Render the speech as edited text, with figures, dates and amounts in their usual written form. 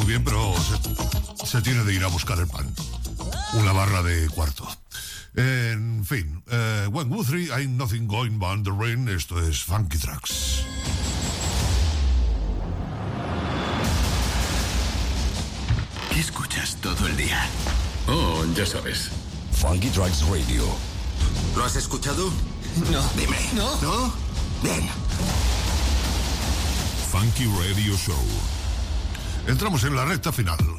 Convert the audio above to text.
muy bien, pero se tiene de ir a buscar el pan. Una barra de cuarto. En fin, Gwen Guthrie, Ain't Nothing Going Beyond the Rain. Esto es Funky Tracks. ¿Qué escuchas todo el día? Oh, ya sabes. Funky Tracks Radio. ¿Lo has escuchado? No. Dime. ¿No? ¿No? Bien. Funky Radio Show. Entramos en la recta final.